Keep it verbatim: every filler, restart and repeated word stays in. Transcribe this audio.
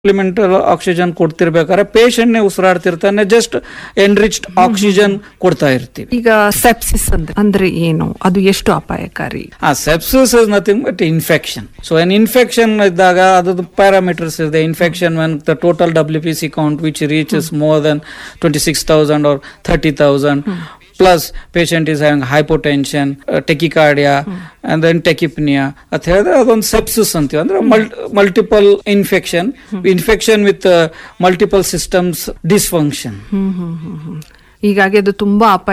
Supplemental oxygen ಕೊಡ್ತಿರ್ಬೇಕಾದ್ರೆ patient ನೇ ಉಸಿರಾಡ್ತಿರ್ತಾನೆ, just enriched oxygen ಕೊಡ್ತಾ ಇರ್ತೀವಿ. ಈಗ ಸೆಪ್ಸಿಸ್ ಅಂದ್ರೆ ಅಂದ್ರೆ ಏನು, ಅದು ಎಷ್ಟು ಅಪಾಯಕಾರಿ? ಆ sepsis is nothing but infection. So N infection ಇದ್ದಾಗ ಅದ್ರದ್ದು ಪ್ಯಾರಾಮೀಟರ್ಸ್ ಇದೆ. Infection when the total W P C count which reaches more than twenty six thousand R thirty thousand plus patient is having hypotension, uh, tachycardia, mm. and then tachypnea ಅಂತ ಹೇಳಿದ್ರೆ ಅದೊಂದು sepsis ಅಂತೀವಿ. ಅಂದ್ರೆ multiple infection infection with multiple systems dysfunction. ಹೀಗಾಗಿ ಅದು ತುಂಬಾ ಅಪಾಯ